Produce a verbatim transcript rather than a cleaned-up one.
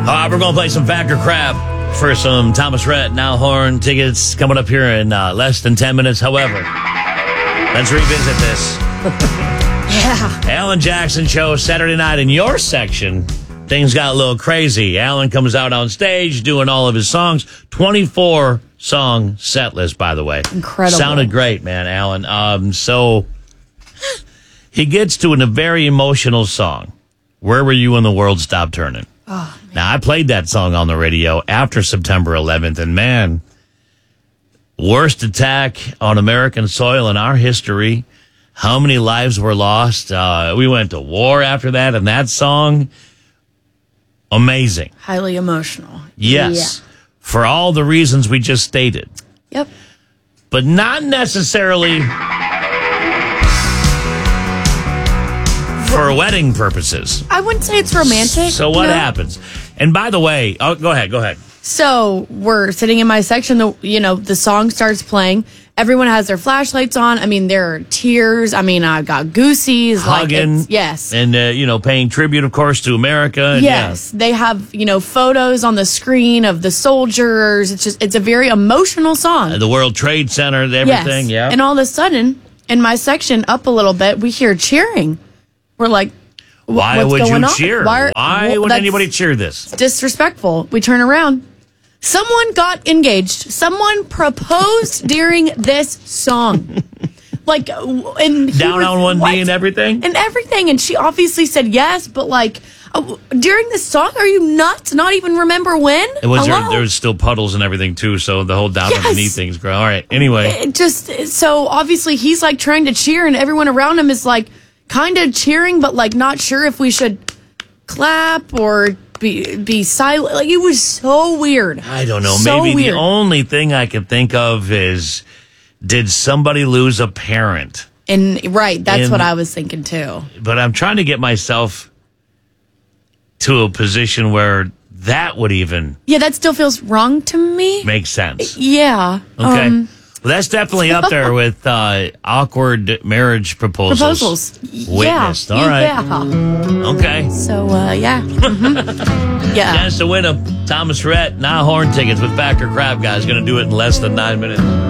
right, we're going to play some Fact or Crap for some Thomas Rhett Now Horn tickets coming up here in uh, less than ten minutes. However, let's revisit this. Yeah. Alan Jackson Show Saturday night in your section. Things got a little crazy. Alan comes out on stage doing all of his songs. twenty-four song set list, by the way. Incredible. Sounded great, man, Alan. Um, so he gets to a very emotional song. Where Were You When the World Stopped Turning? Oh, man. Now, I played that song on the radio after September eleventh, and man, worst attack on American soil in our history. How many lives were lost? Uh, we went to war after that, and that song, amazing. Highly emotional. Yes, yeah. For all the reasons we just stated. Yep. But not necessarily for wedding purposes. I wouldn't say it's romantic. So what no. happens? And by the way, oh, go ahead, go ahead. So we're sitting in my section. The you know the song starts playing. Everyone has their flashlights on. I mean, there are tears. I mean, I've got goosies. Hugging. Like yes. And, uh, you know, paying tribute, of course, to America. Yes. Yeah. They have, you know, photos on the screen of the soldiers. It's just, it's a very emotional song. Uh, the World Trade Center, everything, yes. yeah. And all of a sudden, in my section, up a little bit, we hear cheering. We're like, why what's would going you on? cheer? Why, why well, would that's anybody cheer this? Disrespectful. We turn around. Someone got engaged. Someone proposed during this song. Like, and he down was, on one what? knee and everything? And everything. And she obviously said yes, but like, oh, during this song, are you nuts? Not even remember when? It was Hello? there, there was still puddles and everything, too, so the whole down Yes. on the knee thing's grow. All right, anyway. It just, so obviously he's like trying to cheer, and everyone around him is like kind of cheering, but like not sure if we should clap or be be silent. Like, it was so weird. I don't know. So Maybe weird. the only thing I could think of is, did somebody lose a parent? And right, that's In- what I was thinking too. But I'm trying to get myself to a position where that would even Yeah, that still feels wrong to me. make sense. Yeah. Okay. Um, Well, that's definitely up there with uh, awkward marriage proposals. proposals. Witnessed. Yeah. All right. Yeah. Okay. So, uh, yeah. Mhm. Yeah. Chance to win a Thomas Rhett Now Horn tickets with Fact or Crap, guys. Going to do it in less than nine minutes.